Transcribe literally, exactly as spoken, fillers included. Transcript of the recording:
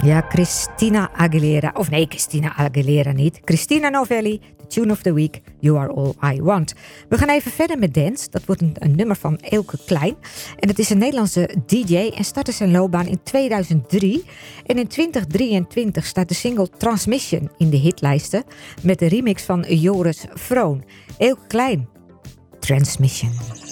Ja, Christina Aguilera. Of nee, Christina Aguilera niet. Christina Novelli, the tune of the week, You Are All I Want. We gaan even verder met dance. Dat wordt een, een nummer van Eelke Klein. En het is een Nederlandse D J en startte zijn loopbaan in tweeduizend drie. En in twintig drieëntwintig staat de single Transmission in de hitlijsten met de remix van Joris Vroon. Eelke Klein, Transmission.